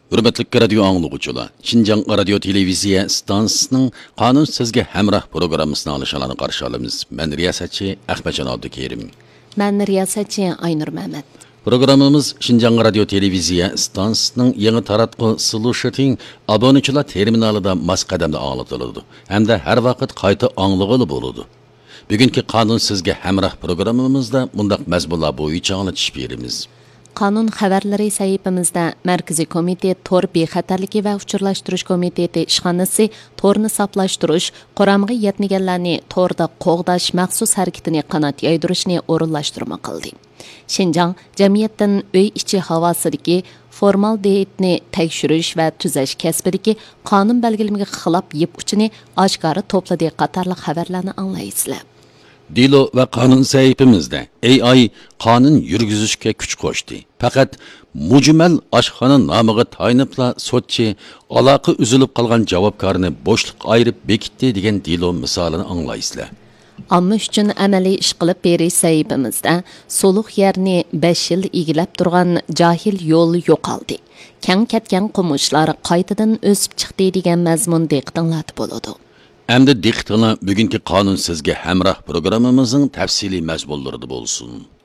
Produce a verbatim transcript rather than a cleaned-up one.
Hürmetli radio anlıqçılar, Şinjan Radio Televiziya stansiyasının Qanun Sizge Hemrah programmasını alışalarını qarşı alımız. Ben riyasatçı Ahmetcan Abdukerim. Ben riyasatçı Aynur Mehmet. Programımız Şinjan Radio Televiziya stansiyasının yeni taratqı Solution abonəçilar terminalida mas qədəmdə anlatılırdı. Hem de her vakit qayta anlıqılı boludu. Bugünkü Qanun Sizge Hemrah programımızda bundaq məzmunlar boyunca anlatış berimiz. Qanun xəbərləri səhifəmizdə Mərkəzi Komitə Tor Bexəterligi və Uçurlaşdırış Komiteti işxanası torni saplaşdırış, qoramığı yetmegənlərni torda qoğdaş məxsus hərəkətini qanat yaydırışını orunlaşdırma qıldı. Şinjan cəmiyyətdən öy içi havasıdakı formal deyetni təkşürüş və tüzəş kəsbidəki qanun bəlgələməyə xilaf yip uçunu aşkarı topladığı qatarlıq xəbərlərini anlayısılar. Dilo ve kanun sahipimizde A I kanun yürgüzüşke küç koştu. Fakat mucmel aşkhanın namığı taynıpla sotçi alakı üzülüp kalgan cevapkarını boşluk ayırıp bekitti degen Dilo misalını anlayısılar. Amma üçün əməli iş qılıb beriş sahibimizdə soluq yerini beş yıl igilab turgan cahil yol yo'qaldi. Keng ketken qumuşlar qaytadan ösüp çıktı degen məzmun diqqətinizdə boludu. Әмді диқтіңі бүгінгі Qanun Sizge Hemrah programımızın təfsili məzmunları bolsun.